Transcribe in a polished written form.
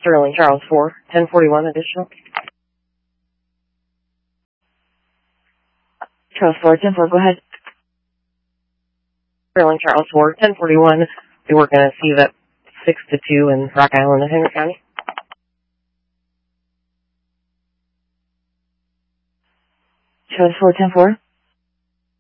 Sterling Charles 4, 1041 additional. Charles 4, 10-4, go ahead. Sterling Charles 4, 1041. We're working to see that 6-2 in Rock Island and Henry County. Charles 4, 10-4.